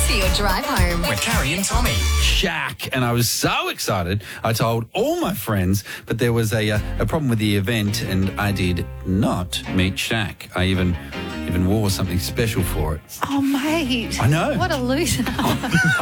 for your drive home. With Carrie and Tommy. Shaq, and I was so excited. I told all my friends, but there was a problem with the event, and I did not meet Shaq. I even wore something special for it. Oh, mate. I know. What a loser.